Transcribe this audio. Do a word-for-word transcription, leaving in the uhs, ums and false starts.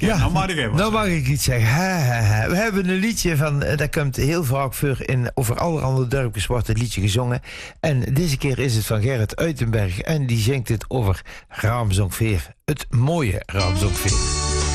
Ja, nou mag ik even nou mag ik iets zeggen. Ha, ha, ha. We hebben een liedje van, uh, dat komt heel vaak voor in over allerhande dorpjes wordt het liedje gezongen. En deze keer is het van Gerrit Uitenberg en die zingt het over Raamsdonckveer. Het mooie Raamsdonckveer.